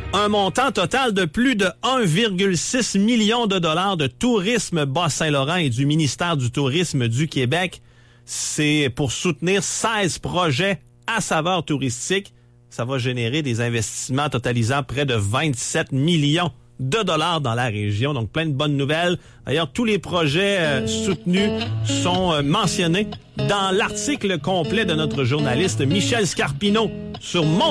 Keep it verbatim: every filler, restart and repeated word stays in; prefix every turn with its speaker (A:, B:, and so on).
A: Un montant total de plus de un virgule six million de dollars de Tourisme Bas-Saint-Laurent et du ministère du Tourisme du Québec. C'est pour soutenir seize projets à saveur touristique. Ça va générer des investissements totalisant près de vingt-sept millions de dollars dans la région. Donc, plein de bonnes nouvelles. D'ailleurs, tous les projets euh, soutenus sont euh, mentionnés dans l'article complet de notre journaliste Michel Scarpino sur mon